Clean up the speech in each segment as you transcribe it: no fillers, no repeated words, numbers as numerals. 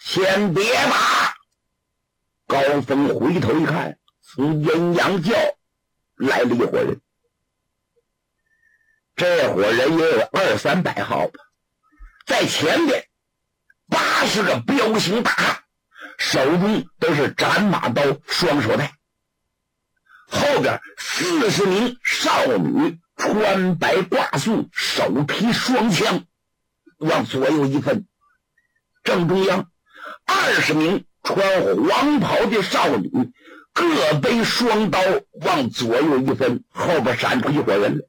先别吧。高峰回头一看，从阴阳教来了一伙人，这伙人也有200-300号吧，在前边80个彪形大汉，手中都是斩马刀，双手带，后边40名少女穿白挂素，手提双枪，往左右一分，正中央20名穿黄袍的少女，各背双刀，往左右一分，后边闪出一伙人来。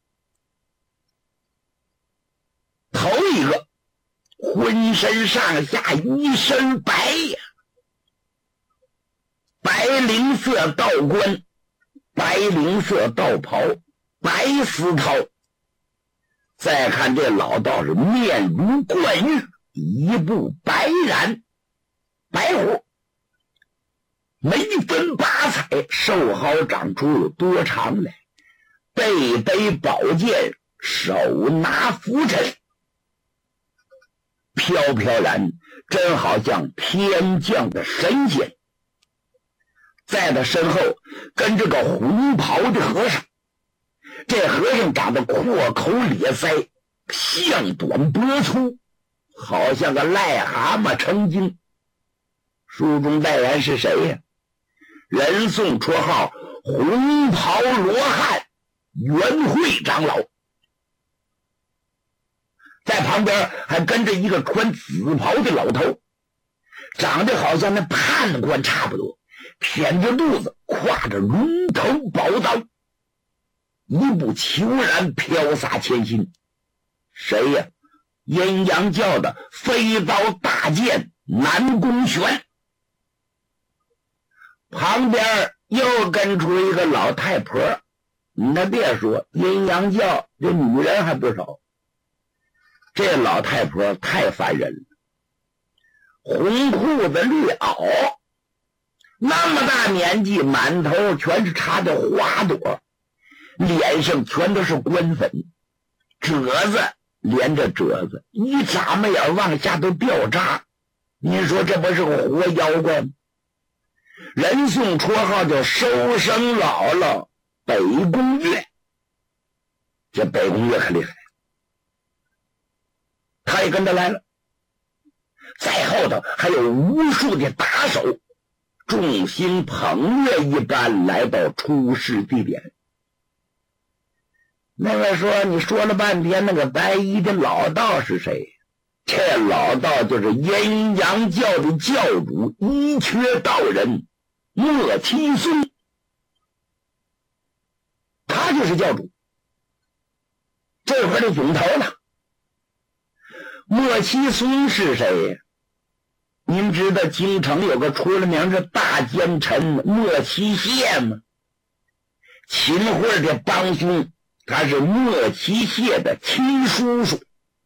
头一个浑身上下一身白呀，白绫色道冠，白绫色道袍，白丝绦。再看这老道士面如冠玉，一部白髯白虎，眉分8彩，瘦蒿长出多长来，背背宝剑，手拿拂尘，飘飘然，真好像天降的神仙。在他身后跟着个红袍的和尚，这和尚长得阔口咧腮，项短脖粗，好像个癞蛤蟆成精。书中代言是谁呀？人送绰号红袍罗汉元慧长老。在旁边还跟着一个穿紫袍的老头，长得好像那判官差不多，腆着肚子，挎着龙头宝刀，一步虬髯飘洒前行。谁呀？阴阳教的飞刀大剑南宫玄。旁边又跟出一个老太婆，那别说，阴阳教这女人还不少。这老太婆太烦人了，红裤子绿袄，那么大年纪，满头全是插的花朵，脸上全都是官粉，褶子连着褶子，一眨巴眼往下都掉渣。您说这不是个活妖怪吗？人送绰号叫收生姥姥北宫月。这北宫月可厉害，他也跟着来了，在后头还有无数的打手，众星捧月一般来到出事地点。那位说，你说了半天那个白衣的老道是谁？这老道就是阴阳教的教主一缺道人莫七松，他就是教主，这回的总头了。莫七松是谁呀？您知道京城有个出了名的大奸臣莫七谢吗？秦桧的帮凶，他是莫七谢的亲叔叔。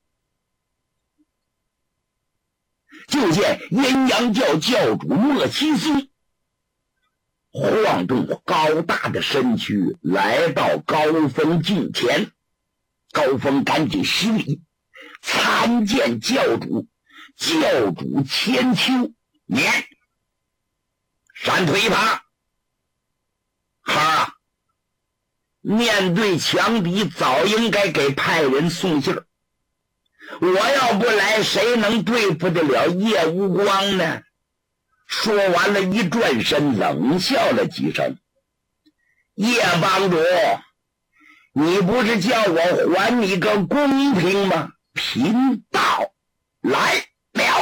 就见阴阳教教主莫七松晃动高大的身躯来到高峰近前，高峰赶紧施礼，参见教主。教主千秋免，闪腿一爬。哈，面对强敌，早应该给派人送信儿。我要不来，谁能对付得了叶无光呢？说完了，一转身，冷笑了几声。叶帮主，你不是叫我还你个公平吗？贫道来了。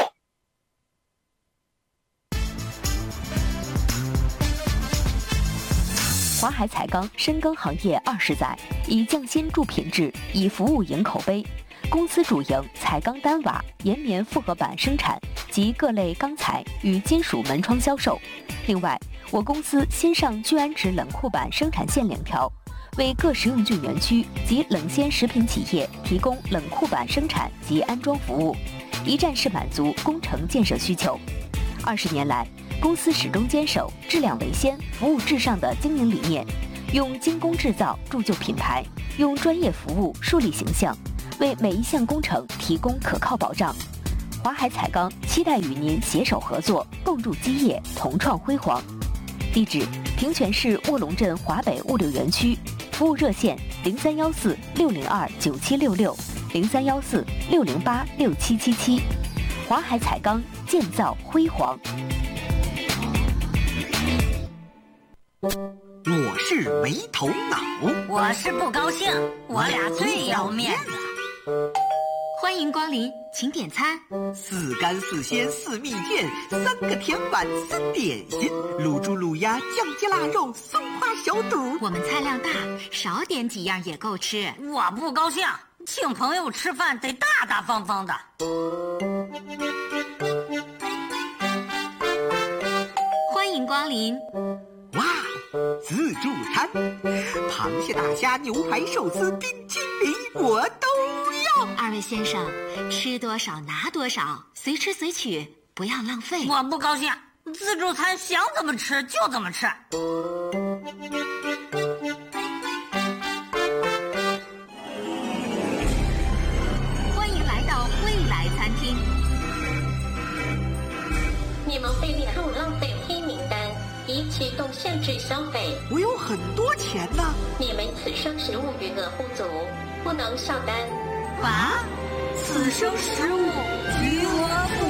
华海彩钢深耕行业20载，以匠心铸品质，以服务赢口碑。公司主营彩钢单瓦、岩棉复合板生产及各类钢材与金属门窗销售。另外，我公司新上聚氨酯冷库板生产线2条，为各食用菌园区及冷鲜食品企业提供冷库板生产及安装服务，一站式满足工程建设需求。20年来，公司始终坚守质量为先、服务至上的经营理念，用精工制造铸就品牌，用专业服务树立形象，为每一项工程提供可靠保障。 华海彩钢期待与您携手合作，共筑基业，同创辉煌。地址：平泉市卧龙镇华北物流园区，服务热线0314-602-9766，0314-608-6777。华海彩钢，建造辉煌。 我是没头脑， 我是不高兴，我俩最要面子。 欢迎光临，请点餐。 4干4鲜4蜜饯，3个甜碗3点心，卤猪卤鸭酱鸡腊肉松花小肚。 我们菜量大，少点几样也够吃。 我不高兴，请朋友吃饭得大大方方的。 欢迎光临。 哇，自助餐，螃蟹、大虾、牛排、寿司、冰淇淋，我都要。 二位先生，吃多少拿多少，随吃随取，不要浪费。 我不高兴，自助餐想怎么吃就怎么吃。 欢迎来到未来餐厅。 你们被列入浪费黑名单，已启动限制消费。 我有很多钱呢。 你们此生食物余额不足，不能上单。 啊？此生食物余额不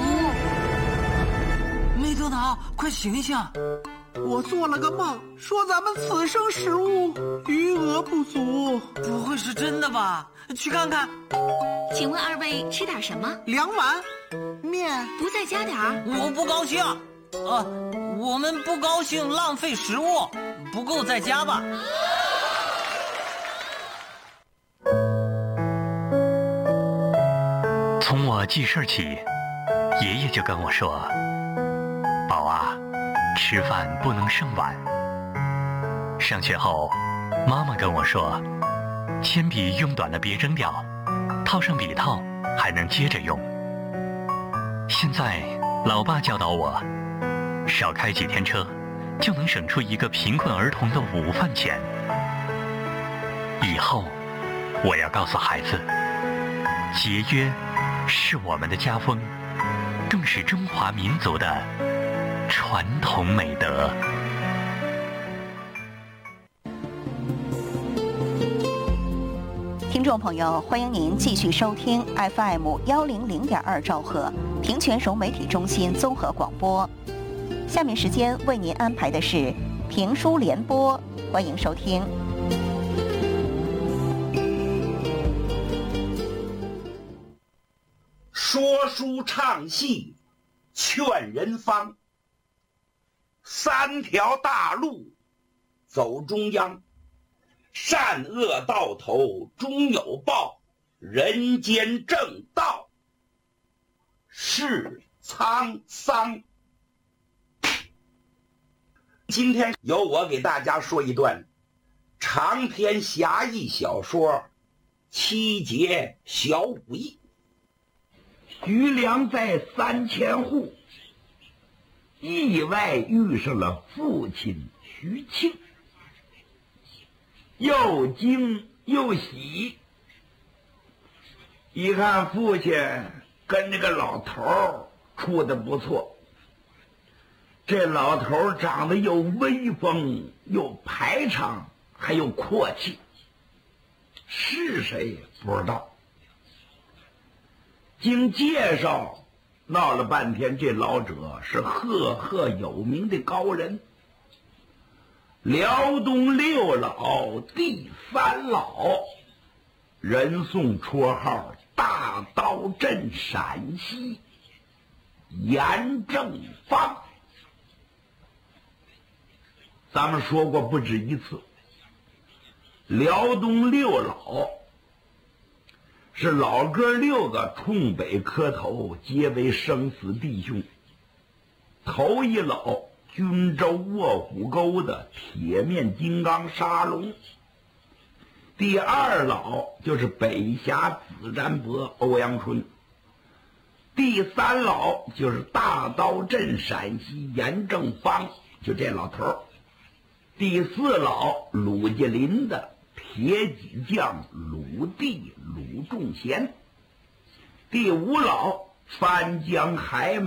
足。 没头脑，快醒醒！ 我做了个梦，说咱们此生食物余额不足。 不会是真的吧？去看看。 请问二位吃点什么 ？2碗面。 不再加点儿？ 我不高兴。我们不高兴浪费食物，不够再加吧。 从我记事起，爷爷就跟我说：“宝啊，吃饭不能剩碗。”上学后，妈妈跟我说：“铅笔用短了别扔掉，套上笔套还能接着用。”现在，老爸教导我，少开几天车，就能省出一个贫困儿童的午饭钱。以后，我要告诉孩子，节约是我们的家风，更是中华民族的传统美德。 听众朋友，欢迎您继续收听 FM100.2兆赫平泉省媒体中心综合广播。下面时间为您安排的是评书联播，欢迎收听。 说书唱戏劝人方，3条大路走中央，善恶到头终有报，人间正道是沧桑。今天由我给大家说一段长篇侠义小说《七节小武艺》。徐良在3000户意外遇上了父亲徐庆，又惊又喜。一看父亲跟这个老头处得不错，这老头长得又威风又排场，还有阔气，是谁也不知道。经介绍，闹了半天，这老者是赫赫有名的高人，辽东6老第3老，人送绰号大刀镇陕西严正方。咱们说过不止一次，辽东6老是老哥6个冲北磕头，结为生死弟兄。头一老均州卧虎沟的铁面金刚沙龙，第2老就是北峡子瞻伯欧阳春，第3老就是大刀镇陕西严正方，就这老头。第4老鲁家林的铁戟将鲁地鲁仲贤，第5老翻江海